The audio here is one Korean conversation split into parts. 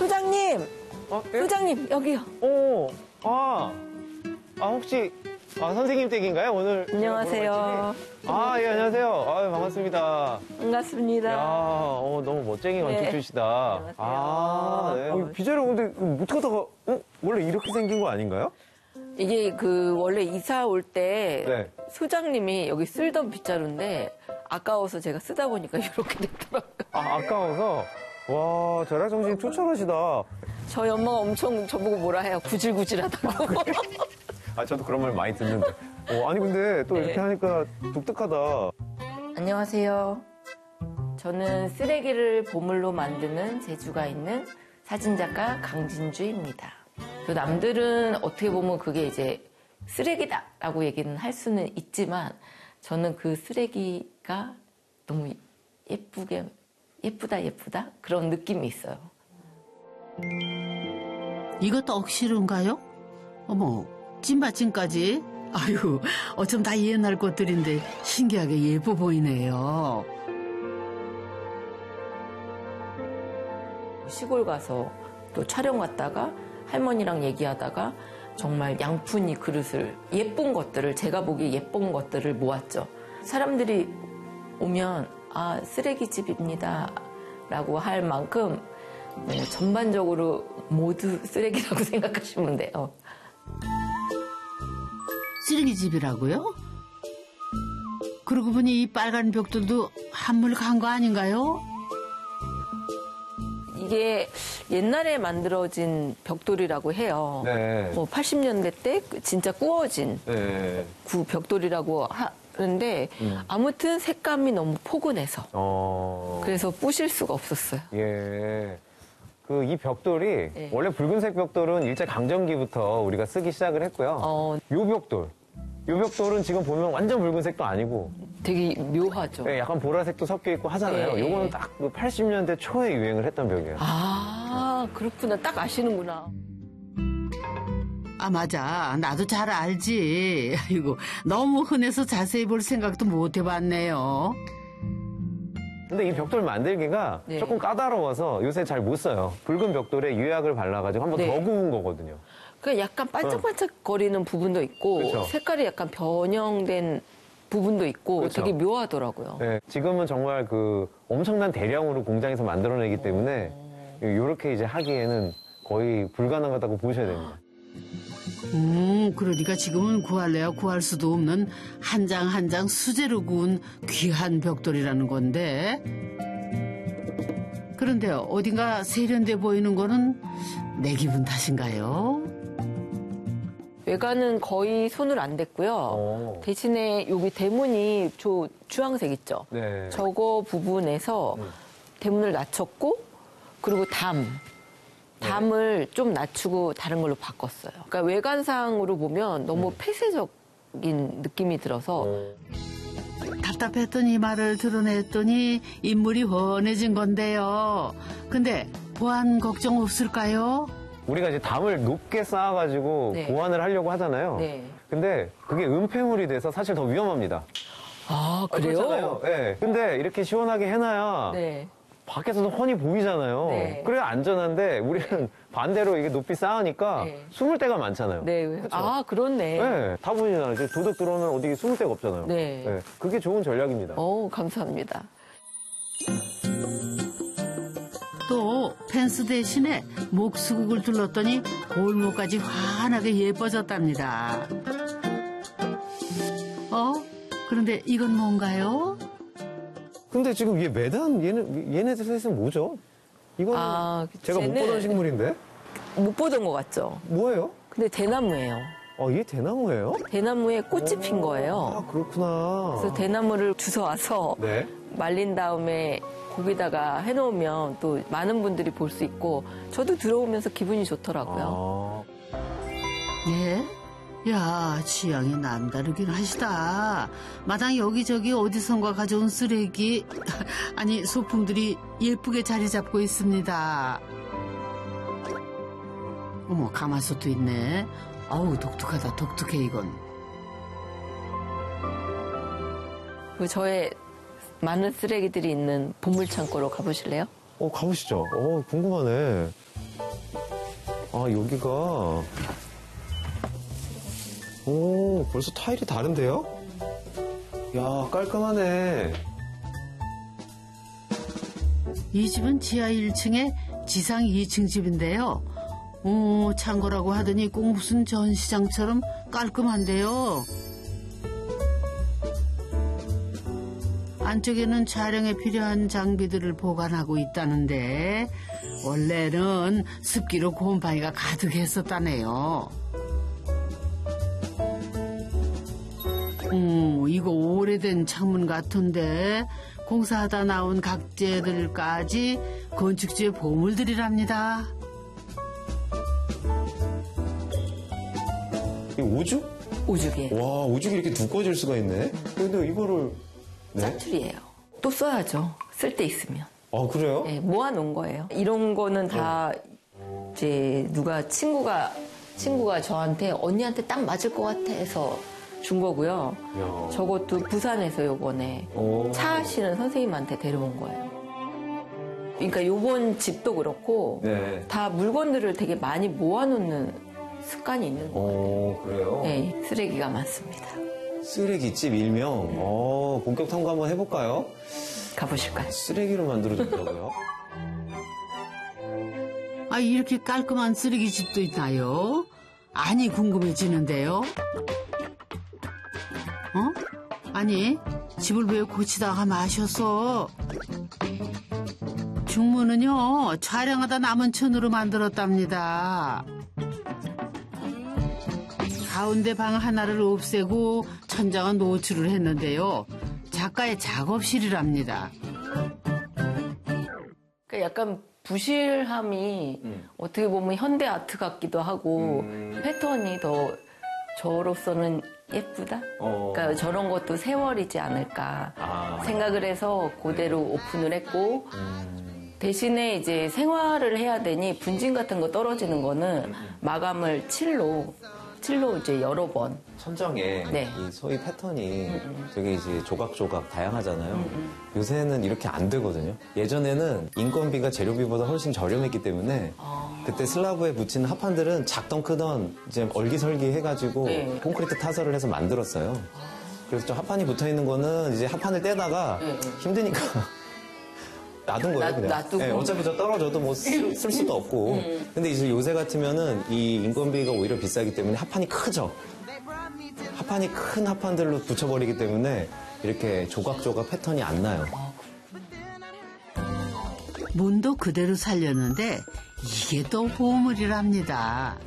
소장님! 예? 소장님, 여기요. 혹시, 선생님 댁인가요? 오늘. 안녕하세요. 예, 안녕하세요. 반갑습니다. 반갑습니다. 야, 너무 멋쟁이 건축주시다. 안녕하세요. 네. 빗자루 근데 어떻게 하다가, 원래 이렇게 생긴 거 아닌가요? 이게 원래 이사 올 때 네. 소장님이 여기 쓰던 빗자루인데 아까워서 제가 쓰다 보니까 이렇게 됐더라고요. 아까워서? 와, 절약정신 초철하시다. 저희 엄마가 엄청 저보고 뭐라 해요. 구질구질하다고. 저도 그런 말 많이 듣는데. 아니, 근데 또 이렇게 하니까 독특하다. 안녕하세요. 저는 쓰레기를 보물로 만드는 재주가 있는 사진작가 강진주입니다. 남들은 어떻게 보면 그게 이제 쓰레기다라고 얘기는 할 수는 있지만 저는 그 쓰레기가 너무 예쁘다 그런 느낌이 있어요. 이것도 억시로인가요? 어머, 찐받침까지? 아유, 어쩜 다 옛날 것들인데 신기하게 예뻐 보이네요. 시골 가서 또 촬영 갔다가 할머니랑 얘기하다가 정말 양푼이 그릇을 예쁜 것들을 제가 보기에 예쁜 것들을 모았죠. 사람들이 오면 쓰레기집입니다 라고 할 만큼 전반적으로 모두 쓰레기라고 생각하시면 돼요. 쓰레기집이라고요? 그러고 보니 이 빨간 벽돌도 한물 간 거 아닌가요? 이게 옛날에 만들어진 벽돌이라고 해요. 네. 80년대 때 진짜 구워진 네. 벽돌이라고 하는데 아무튼 색감이 너무 포근해서 그래서 부실 수가 없었어요. 예. 이 벽돌이 원래 붉은색 벽돌은 일제강점기부터 우리가 쓰기 시작을 했고요. 요 벽돌은 지금 보면 완전 붉은색도 아니고 되게 묘하죠. 네, 약간 보라색도 섞여 있고 하잖아요. 요거는 딱 80년대 초에 유행을 했던 벽이에요. 그렇구나. 딱 아시는구나. 맞아. 나도 잘 알지. 아이고, 너무 흔해서 자세히 볼 생각도 못 해봤네요. 근데 이 벽돌 만들기가 조금 까다로워서 요새 잘 못 써요. 붉은 벽돌에 유약을 발라가지고 한 번 더 구운 거거든요. 그러니까 약간 반짝반짝거리는 부분도 있고 그쵸. 색깔이 약간 변형된 부분도 있고 그쵸. 되게 묘하더라고요. 네, 지금은 정말 엄청난 대량으로 공장에서 만들어내기 때문에 이렇게 이제 하기에는 거의 불가능하다고 보셔야 됩니다. 그러니까 지금은 구할래야 구할 수도 없는 한 장 한 장 수제로 구운 귀한 벽돌이라는 건데. 그런데 어딘가 세련돼 보이는 거는 내 기분 탓인가요? 외관은 거의 손을 안 댔고요. 대신에 여기 대문이 주황색 있죠? 네. 저거 부분에서 대문을 낮췄고 그리고 담을 좀 낮추고 다른 걸로 바꿨어요. 그러니까 외관상으로 보면 너무 폐쇄적인 느낌이 들어서 답답했던 이 말을 드러냈더니 인물이 훤해진 건데요. 근데 보안 걱정 없을까요? 우리가 이제 담을 높게 쌓아가지고 보완을 하려고 하잖아요. 네. 근데 그게 은폐물이 돼서 사실 더 위험합니다. 그래요? 그렇잖아요. 네. 근데 이렇게 시원하게 해놔야 밖에서도 훤히 보이잖아요. 네. 그래야 안전한데 우리는 반대로 이게 높이 쌓으니까 숨을 데가 많잖아요. 네. 그쵸? 그렇네. 네, 다 보이잖아요. 이제 도둑 들어오면 어디 숨을 데가 없잖아요. 네. 그게 좋은 전략입니다. 감사합니다. 또 펜스 대신에 목수국을 둘렀더니 골목까지 환하게 예뻐졌답니다. 그런데 이건 뭔가요? 근데 지금 얘 매단 얘네들 셋은 뭐죠? 이건 제가 못 보던 식물인데? 못 보던 것 같죠? 뭐예요? 근데 대나무예요. 얘 대나무예요? 대나무에 꽃이 핀 거예요. 그렇구나. 그래서 대나무를 주워와서 네. 말린 다음에 거기다가 해놓으면 또 많은 분들이 볼 수 있고 저도 들어오면서 기분이 좋더라고요. 예? 야, 취향이 남다르긴 하시다. 마당 여기저기 어디선가 가져온 쓰레기, 아니 소품들이 예쁘게 자리 잡고 있습니다. 어머, 가마솥도 있네. 아우, 독특하다, 독특해 이건. 저의 많은 쓰레기들이 있는 보물창고로 가보실래요? 가보시죠. 궁금하네. 여기가. 오, 벌써 타일이 다른데요? 야, 깔끔하네. 이 집은 지하 1층에 지상 2층 집인데요. 창고라고 하더니 꼭 무슨 전시장처럼 깔끔한데요. 안쪽에는 촬영에 필요한 장비들을 보관하고 있다는데 원래는 습기로 곰팡이가 가득했었다네요. 이거 오래된 창문 같은데 공사하다 나온 각재들까지 건축주의 보물들이랍니다. 이 오죽? 오죽이에요. 와, 오죽이 이렇게 두꺼워질 수가 있네. 근데 이거를 짜투리예요. 또 써야죠. 쓸 때 있으면. 아, 그래요? 네, 모아놓은 거예요. 이런 거는 다 이제 누가 친구가 저한테 언니한테 딱 맞을 것 같아 해서 준 거고요. 야. 저것도 부산에서 요번에 차 하시는 선생님한테 데려온 거예요. 그러니까 요번 집도 그렇고 네. 다 물건들을 되게 많이 모아놓는 습관이 있는 거예요. 그래요? 네, 쓰레기가 많습니다. 쓰레기집 일명. 본격 탐구 한번 해볼까요? 가보실까요? 쓰레기로 만들어졌다고요? 이렇게 깔끔한 쓰레기집도 있나요? 아니 궁금해지는데요. 아니 집을 왜 고치다가 마셨어? 중문은요 촬영하다 남은 천으로 만들었답니다. 가운데 방 하나를 없애고 천장은 노출을 했는데요. 작가의 작업실이랍니다. 그러니까 약간 부실함이 어떻게 보면 현대 아트 같기도 하고 패턴이 더 저로서는 예쁘다? 그러니까 저런 것도 세월이지 않을까 생각을 해서 그대로 오픈을 했고 대신에 이제 생활을 해야 되니 분진 같은 거 떨어지는 거는 마감을 칠로 이제 여러 번. 천정에 네. 이 소위 패턴이 되게 이제 조각조각 다양하잖아요. 요새는 이렇게 안 되거든요. 예전에는 인건비가 재료비보다 훨씬 저렴했기 때문에 그때 슬라브에 붙이는 합판들은 작던 크던 이제 얼기설기 해가지고 네. 콘크리트 타설을 해서 만들었어요. 그래서 좀 합판이 붙어 있는 거는 이제 합판을 떼다가 힘드니까 놔둔 거예요, 그냥. 놔두고. 네, 어차피 저 떨어져도 뭐 쓸 수도 없고. 근데 이제 요새 같으면은 이 인건비가 오히려 비싸기 때문에 합판이 크죠. 합판이 큰 합판들로 붙여버리기 때문에 이렇게 조각조각 패턴이 안 나요. 문도 그대로 살렸는데 이게 또 보물이랍니다.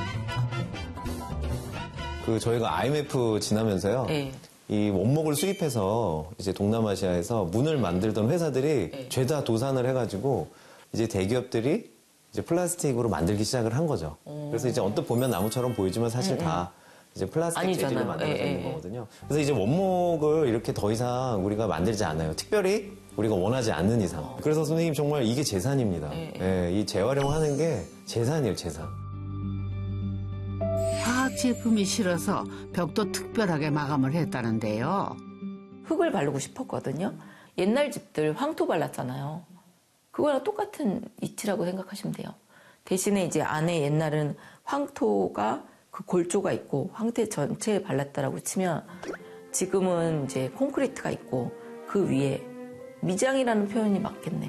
저희가 IMF 지나면서요. 네. 이 원목을 수입해서 이제 동남아시아에서 문을 만들던 회사들이 죄다 도산을 해가지고 이제 대기업들이 이제 플라스틱으로 만들기 시작을 한 거죠. 그래서 이제 언뜻 보면 나무처럼 보이지만 사실 다 이제 플라스틱 아니잖아요. 재질로 만들어져 있는 거거든요. 그래서 이제 원목을 이렇게 더 이상 우리가 만들지 않아요. 특별히 우리가 원하지 않는 이상. 그래서 선생님 정말 이게 재산입니다. 예, 이 재활용하는 게 재산이에요, 재산. 화학 제품이 싫어서 벽도 특별하게 마감을 했다는데요. 흙을 바르고 싶었거든요. 옛날 집들 황토 발랐잖아요. 그거랑 똑같은 이치라고 생각하시면 돼요. 대신에 이제 안에 옛날은 황토가 그 골조가 있고 황토 전체에 발랐다라고 치면 지금은 이제 콘크리트가 있고 그 위에 미장이라는 표현이 맞겠네요.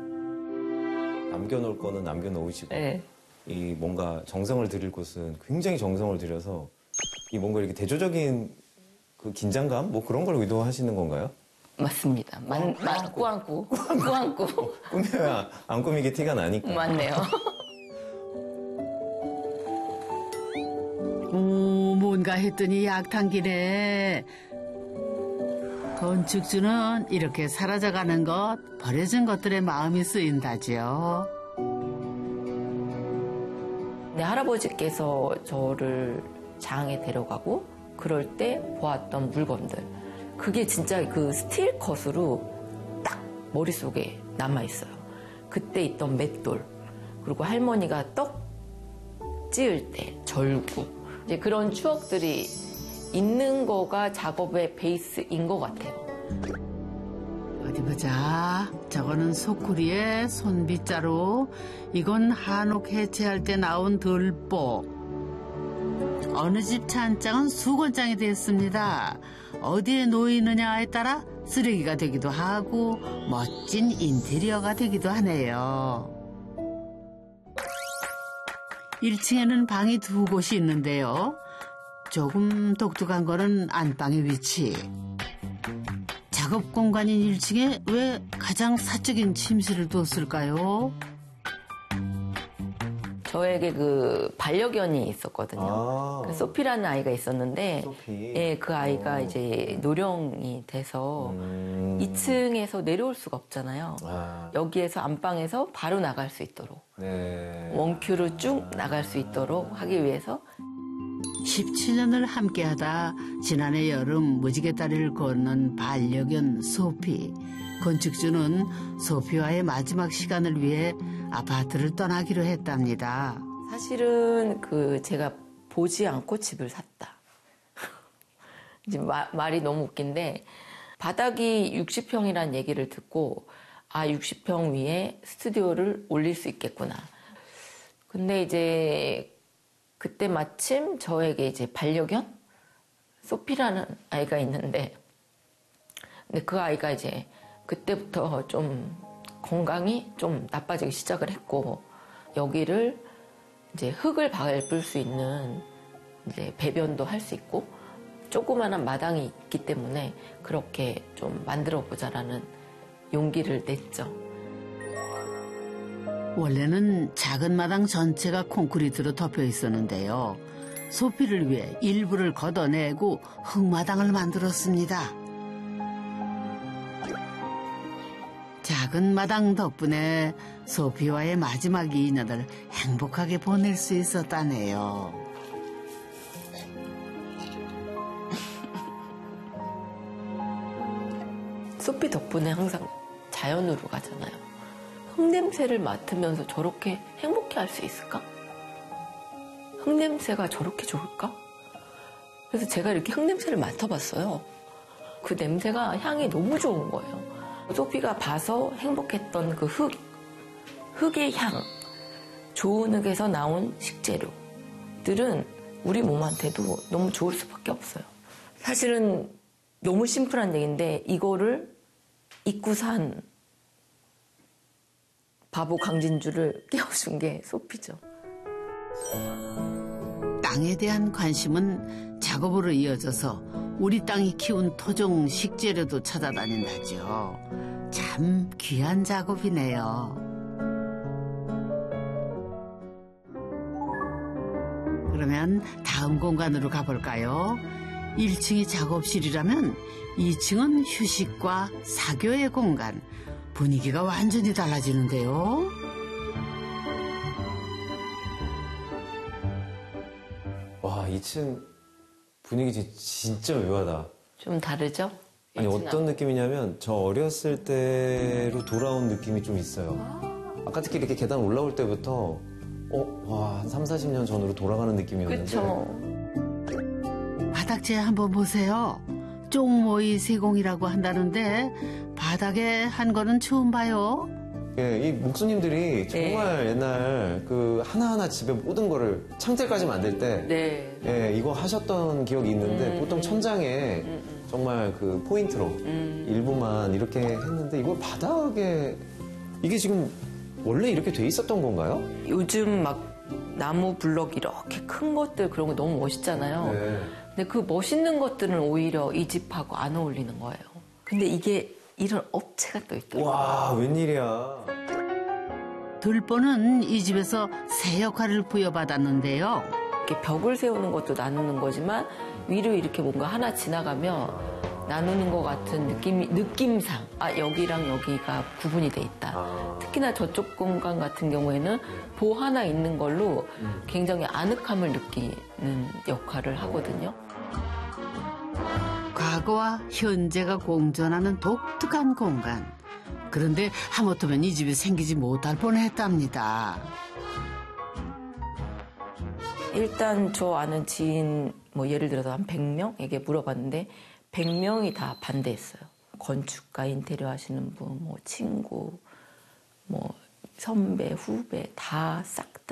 남겨놓을 거는 남겨놓으시고 네. 이 뭔가 정성을 들일 곳은 굉장히 정성을 들여서 이 뭔가 이렇게 대조적인 그 긴장감 뭐 그런 걸 의도하시는 건가요? 맞습니다. 꾸안꾸. 꾸며야 안 꾸미게 티가 나니까. 맞네요. 뭔가 했더니 약탕기네. 건축주는 이렇게 사라져가는 것, 버려진 것들의 마음이 쓰인다지요. 내 할아버지께서 저를 장에 데려가고 그럴 때 보았던 물건들. 그게 진짜 그 스틸 컷으로 딱 머릿속에 남아있어요. 그때 있던 맷돌. 그리고 할머니가 떡 찌을 때 절구. 이제 그런 추억들이 있는 거가 작업의 베이스인 것 같아요. 어디 보자. 저거는 소쿠리의 손빗자루. 이건 한옥 해체할 때 나온 들보. 어느 집 찬장은 수건장이 됐습니다. 어디에 놓이느냐에 따라 쓰레기가 되기도 하고 멋진 인테리어가 되기도 하네요. 1층에는 방이 2곳이 있는데요. 조금 독특한 거는 안방의 위치. 작업 공간인 1층에 왜 가장 사적인 침실을 뒀을까요? 저에게 그 반려견이 있었거든요. 그 소피라는 아이가 있었는데, 예, 그 아이가 이제 노령이 돼서 2층에서 내려올 수가 없잖아요. 여기에서 안방에서 바로 나갈 수 있도록 원큐로 쭉 나갈 수 있도록 하기 위해서 17년을 함께하다 지난해 여름 무지개 다리를 건넌 반려견 소피. 건축주는 소피와의 마지막 시간을 위해 아파트를 떠나기로 했답니다. 사실은 그 제가 보지 않고 집을 샀다. 이제 말이 너무 웃긴데 바닥이 60평이라는 얘기를 듣고 60평 위에 스튜디오를 올릴 수 있겠구나. 근데 이제 그때 마침 저에게 이제 반려견 소피라는 아이가 있는데, 근데 그 아이가 이제 그때부터 좀 건강이 좀 나빠지기 시작을 했고, 여기를 이제 흙을 밟을 수 있는 이제 배변도 할 수 있고 조그마한 마당이 있기 때문에 그렇게 좀 만들어 보자라는 용기를 냈죠. 원래는 작은 마당 전체가 콘크리트로 덮여 있었는데요. 소피를 위해 일부를 걷어내고 흙마당을 만들었습니다. 작은 마당 덕분에 소피와의 마지막 2년을 행복하게 보낼 수 있었다네요. 소피 덕분에 항상 자연으로 가잖아요. 흙냄새를 맡으면서 저렇게 행복해할 수 있을까? 흙냄새가 저렇게 좋을까? 그래서 제가 이렇게 흙냄새를 맡아봤어요. 그 냄새가 향이 너무 좋은 거예요. 소피가 봐서 행복했던 그 흙의 향, 좋은 흙에서 나온 식재료들은 우리 몸한테도 너무 좋을 수밖에 없어요. 사실은 너무 심플한 얘기인데 이거를 잊고 산 바보 강진주를 깨워준 게 소피죠. 땅에 대한 관심은 작업으로 이어져서 우리 땅이 키운 토종 식재료도 찾아다닌다죠. 참 귀한 작업이네요. 그러면 다음 공간으로 가볼까요? 1층이 작업실이라면 2층은 휴식과 사교의 공간. 분위기가 완전히 달라지는데요. 와, 2층 분위기 진짜 묘하다. 좀 다르죠? 아니, 어떤 느낌이냐면 저 어렸을 때로 돌아온 느낌이 좀 있어요. 아까 특히 이렇게 계단 올라올 때부터 한 3, 40년 전으로 돌아가는 느낌이었는데. 그쵸. 바닥재 한번 보세요. 쪽모이 세공이라고 한다는데 바닥에 한 거는 처음 봐요. 예, 이 목수님들이 정말 옛날 그 하나하나 집에 모든 거를 창틀까지 만들 때 예, 이거 하셨던 기억이 있는데 보통 천장에 정말 그 포인트로 일부만 이렇게 했는데 이걸 바닥에 이게 지금 원래 이렇게 돼 있었던 건가요? 요즘 막 나무 블럭 이렇게 큰 것들 그런 거 너무 멋있잖아요. 네. 근데 그 멋있는 것들은 오히려 이 집하고 안 어울리는 거예요. 근데 이게 이런 업체가 또 있더라고요. 와, 웬일이야. 들보는 이 집에서 새 역할을 부여받았는데요. 이렇게 벽을 세우는 것도 나누는 거지만 위로 이렇게 뭔가 하나 지나가면 나누는 것 같은 느낌상 여기랑 여기가 구분이 돼 있다. 특히나 저쪽 공간 같은 경우에는 보 하나 있는 걸로 굉장히 아늑함을 느끼는 역할을 하거든요. 과거와 현재가 공존하는 독특한 공간. 그런데 하마터면 이 집이 생기지 못할 뻔했답니다. 일단 저 아는 지인 예를 들어서 한 100명에게 물어봤는데 100명이 다 반대했어요. 건축가, 인테리어 하시는 분, 뭐 친구, 뭐 선배, 후배 다 싹 다